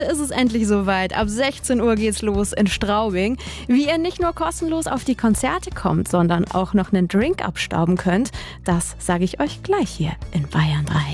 Ist es endlich soweit. Ab 16 Uhr geht's los in Straubing. Wie ihr nicht nur kostenlos auf die Konzerte kommt, sondern auch noch einen Drink abstauben könnt, das sage ich euch gleich hier in Bayern 3.